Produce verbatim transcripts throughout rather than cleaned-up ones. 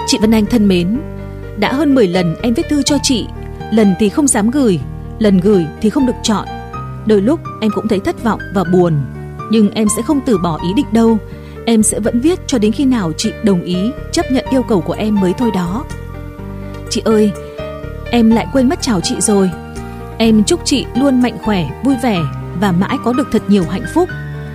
Chị Vân Anh thân mến, đã hơn mười lần em viết thư cho chị, lần thì không dám gửi, lần gửi thì không được chọn. Đôi lúc em cũng thấy thất vọng và buồn, nhưng em sẽ không từ bỏ ý định đâu. Em sẽ vẫn viết cho đến khi nào chị đồng ý chấp nhận yêu cầu của em mới thôi đó. Chị ơi, em lại quên mất chào chị rồi. Em chúc chị luôn mạnh khỏe, vui vẻ và mãi có được thật nhiều hạnh phúc.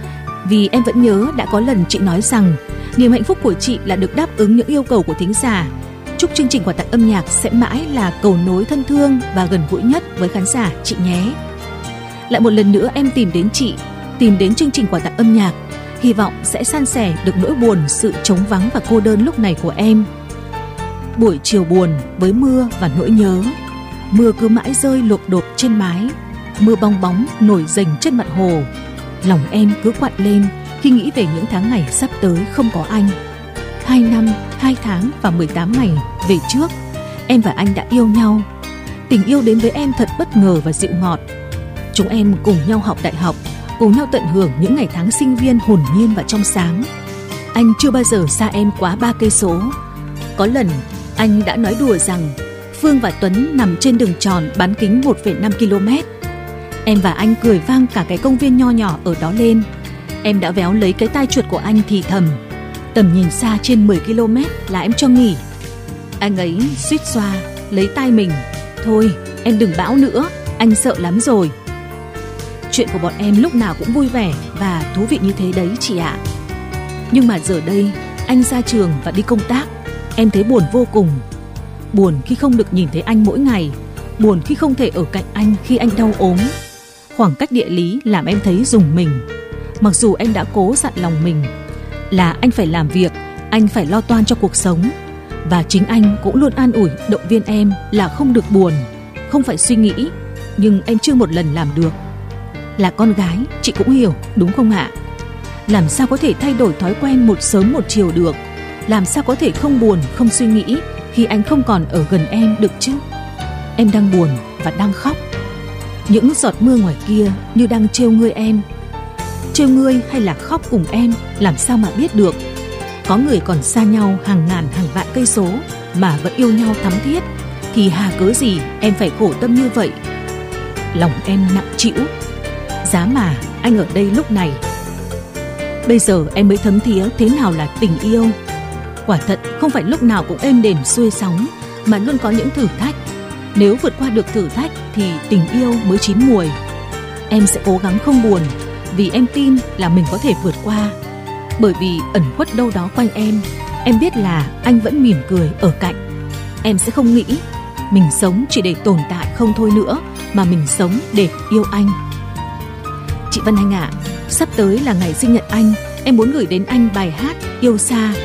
Vì em vẫn nhớ đã có lần chị nói rằng niềm hạnh phúc của chị là được đáp ứng những yêu cầu của thính giả. Chúc chương trình quà tặng âm nhạc sẽ mãi là cầu nối thân thương và gần gũi nhất với khán giả chị nhé. Lại một lần nữa em tìm đến chị, tìm đến chương trình quà tặng âm nhạc, hy vọng sẽ san sẻ được nỗi buồn, sự trống vắng và cô đơn lúc này của em. Buổi chiều buồn với mưa và nỗi nhớ, mưa cứ mãi rơi lộp đột trên mái, mưa bong bóng nổi rềnh trên mặt hồ. Lòng em cứ quặn lên khi nghĩ về những tháng ngày sắp tới không có anh. Hai năm, hai tháng và mười tám ngày về trước, em và anh đã yêu nhau. Tình yêu đến với em thật bất ngờ và dịu ngọt. Chúng em cùng nhau học đại học, cùng nhau tận hưởng những ngày tháng sinh viên hồn nhiên và trong sáng. Anh chưa bao giờ xa em quá ba cây số. Có lần anh đã nói đùa rằng Phương và Tuấn nằm trên đường tròn bán kính một phẩy năm ki lô mét. Em và anh cười vang cả cái công viên nho nhỏ ở đó lên. Em đã véo lấy cái tai chuột của anh thì thầm, tầm nhìn xa trên mười ki lô mét là em cho nghỉ. Anh ấy suýt xoa lấy tai mình, thôi em đừng bão nữa, anh sợ lắm rồi. Chuyện của bọn em lúc nào cũng vui vẻ và thú vị như thế đấy chị ạ. Nhưng mà giờ đây anh ra trường và đi công tác, em thấy buồn vô cùng. Buồn khi không được nhìn thấy anh mỗi ngày, buồn khi không thể ở cạnh anh khi anh đau ốm. Khoảng cách địa lý làm em thấy rùng mình. Mặc dù em đã cố dặn lòng mình là anh phải làm việc, anh phải lo toan cho cuộc sống, và chính anh cũng luôn an ủi động viên em là không được buồn, không phải suy nghĩ, nhưng em chưa một lần làm được. Là con gái chị cũng hiểu đúng không ạ? Làm sao có thể thay đổi thói quen một sớm một chiều được? Làm sao có thể không buồn, không suy nghĩ khi anh không còn ở gần em được chứ? Em đang buồn và đang khóc. Những giọt mưa ngoài kia như đang trêu ngươi em. Trêu ngươi hay là khóc cùng em, làm sao mà biết được. Có người còn xa nhau hàng ngàn hàng vạn cây số mà vẫn yêu nhau thắm thiết, thì hà cớ gì em phải khổ tâm như vậy. Lòng em nặng trĩu. Giá mà anh ở đây lúc này. Bây giờ em mới thấm thía thế nào là tình yêu. Quả thật không phải lúc nào cũng êm đềm xuôi sóng, mà luôn có những thử thách. Nếu vượt qua được thử thách thì tình yêu mới chín mùi. Em sẽ cố gắng không buồn, vì em tin là mình có thể vượt qua. Bởi vì ẩn khuất đâu đó quanh em, em biết là anh vẫn mỉm cười ở cạnh. Em sẽ không nghĩ mình sống chỉ để tồn tại không thôi nữa, mà mình sống để yêu anh. Chị Vân Anh ạ, à, sắp tới là ngày sinh nhật anh. Em muốn gửi đến anh bài hát Yêu Xa